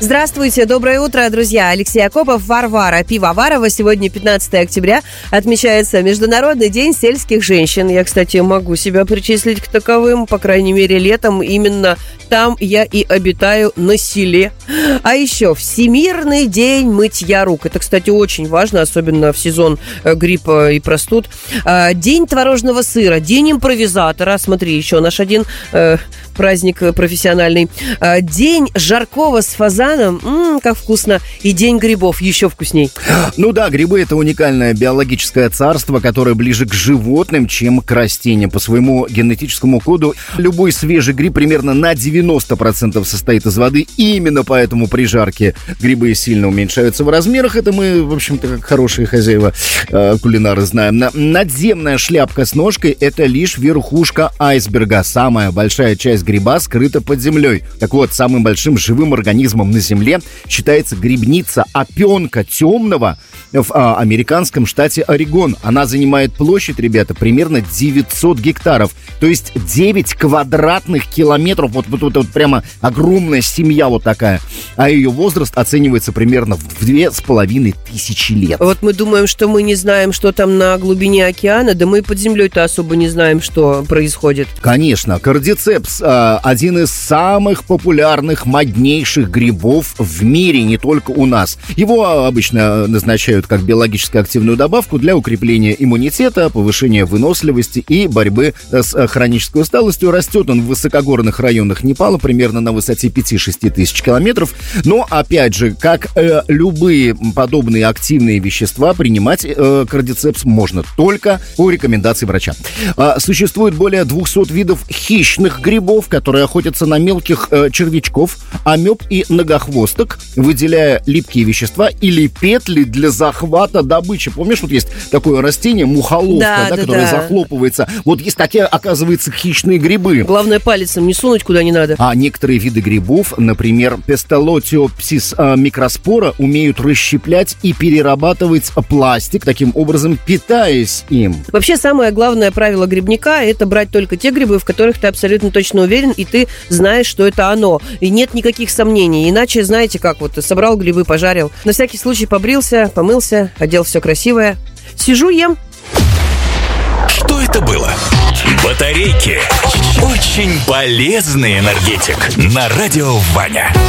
Здравствуйте, доброе утро, друзья. Алексей Акопов, Варвара Пивоварова. Сегодня 15 октября отмечается Международный день сельских женщин. Я, кстати, могу себя причислить к таковым, по крайней мере, летом. Именно там я и обитаю, на селе. А еще Всемирный день мытья рук. Это, кстати, очень важно, особенно в сезон гриппа и простуд. День творожного сыра, день импровизатора. Смотри, еще наш один праздник профессиональный. День жаркого с фазаном. Как вкусно. И день грибов. Еще вкусней. Ну да, грибы — это уникальное биологическое царство, которое ближе к животным, чем к растениям. По своему генетическому коду любой свежий гриб примерно на 90% состоит из воды. И именно поэтому при жарке грибы сильно уменьшаются в размерах. Это мы, в общем-то, как хорошие хозяева кулинары знаем. Надземная шляпка с ножкой — это лишь верхушка айсберга. Самая большая часть гриба скрыта под землей. Так вот, самым большим живым организмом на Земле считается грибница опенка темного в американском штате Орегон. Она занимает площадь, ребята, примерно 900 гектаров. То есть 9 квадратных километров. Вот прямо огромная семья вот такая. А ее возраст оценивается примерно в 2500 лет. Вот мы думаем, что мы не знаем, что там на глубине океана. Да мы и под землей-то особо не знаем, что происходит. Конечно. Кардицепс – один из самых популярных, моднейших грибов в мире, не только у нас. Его обычно назначают как биологически активную добавку для укрепления иммунитета, повышения выносливости и борьбы с хронической усталостью. Растет он в высокогорных районах Непала, примерно на высоте 5-6 тысяч километров. Но, опять же, как любые подобные активные вещества, принимать кардицепс можно только по рекомендации врача. Существует более 200 видов хищных грибов, которые охотятся на мелких червячков, амеб и многохвосток, выделяя липкие вещества или петли для захвата добычи. Помнишь, вот есть такое растение, мухоловка, которое захлопывается. Вот есть такие, оказывается, хищные грибы. Главное, палецом не сунуть куда не надо. А некоторые виды грибов, например, Песталотиопсис микроспора, умеют расщеплять и перерабатывать пластик, таким образом питаясь им. Вообще, самое главное правило грибника – это брать только те грибы, в которых ты абсолютно точно уверен, и ты знаешь, что это оно. И нет никаких сомнений. Иначе, знаете как, вот собрал грибы, пожарил. На всякий случай побрился, помылся, одел все красивое. Сижу, ем. Что это было? Батарейки. Очень полезный энергетик. На радио Ваня.